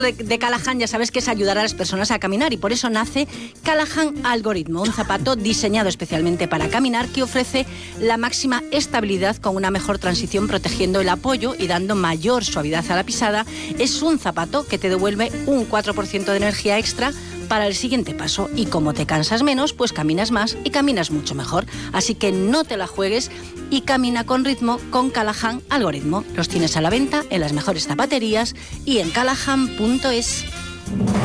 de Callahan ya sabes que es ayudar a las personas a caminar y por eso nace Callahan Algoritmo, un zapato diseñado especialmente para caminar que ofrece la máxima estabilidad con una mejor transición protegiendo el apoyo y dando mayor suavidad a la pisada. Es un zapato que te devuelve un 4% de energía extra para el siguiente paso y como te cansas menos, pues caminas más y caminas mucho mejor. Así que no te la juegues y camina con ritmo con Callahan Algoritmo. Los tienes a la venta en las mejores zapaterías y en callahan.es.